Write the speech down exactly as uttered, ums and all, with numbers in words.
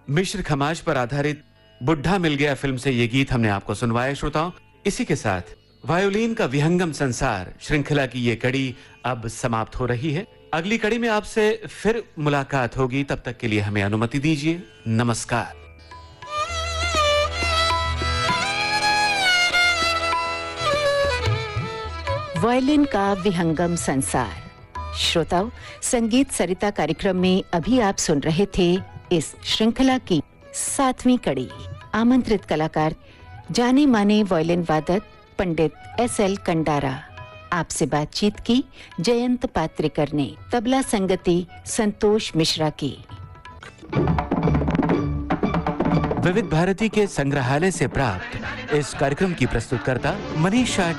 मिश्र खमाज पर आधारित बुढ़ा मिल गया फिल्म से ये गीत हमने आपको सुनवाया श्रोताओं। इसी के साथ वायोलिन का विहंगम संसार श्रृंखला की ये कड़ी अब समाप्त हो रही है। अगली कड़ी में आपसे फिर मुलाकात होगी, तब तक के लिए हमें अनुमति दीजिए। नमस्कार। वायलिन का विहंगम संसार। श्रोताओं, संगीत सरिता कार्यक्रम में अभी आप सुन रहे थे इस श्रृंखला की सातवीं कड़ी। आमंत्रित कलाकार जाने माने वायलिन वादक पंडित एस एल कंडारा। आपसे बातचीत की जयंत पात्रिकर ने। तबला संगति संतोष मिश्रा की। विविध भारती के संग्रहालय से प्राप्त इस कार्यक्रम की प्रस्तुतकर्ता मनीषा